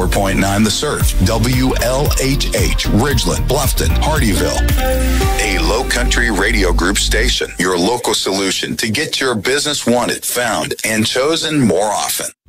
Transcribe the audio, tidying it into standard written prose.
4.9 The Surf, WLHH, Ridgeland, Bluffton, Hardyville. A Low Country Radio Group station, your local solution to get your business wanted, found, and chosen more often.